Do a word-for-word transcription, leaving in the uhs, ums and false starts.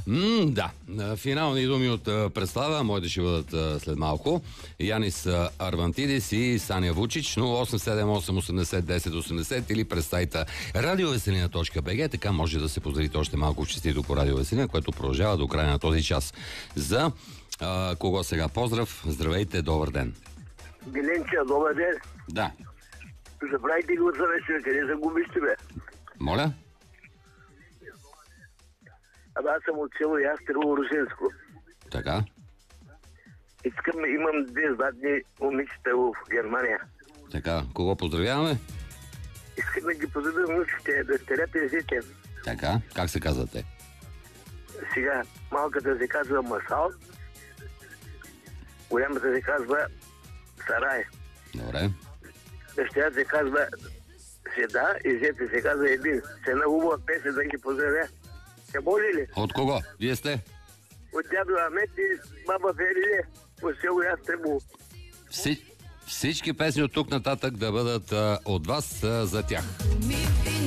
М, да, финални думи от представа. Моите ще бъдат след малко. Янис Арвантидис и Саня Вучич. нула осем седем осем осемдесет десет осемдесет или през сайта радиовеселина точка би джи. Така може да се поздравите още малко честито по Радио Веселина, което продължава до края на този час. За а, кого сега поздрав? Здравейте, добър ден. Геленча, добър ден. Да. Забравите го за вечер, къде загубихте, бе? Моля? Абе, аз съм от село Ястрево, Русинско. Така. Искам, имам две задни момичета в Германия. Така, кого поздравяваме? Искам да ги поздравя внучките, дъщерята и зете. Така, как се казвате? Сега, малката се казва Масал, голямата се казва Сарай. Добре. Дъщерята се казва Седа и зете се казва Един. С една хубава песен да ги поздравя. Се може ли? От кого? Вие сте? От дядо Амет и баба Фериле по село Ястребо. Вси... Всички песни от тук нататък да бъдат а, от вас а, за тях.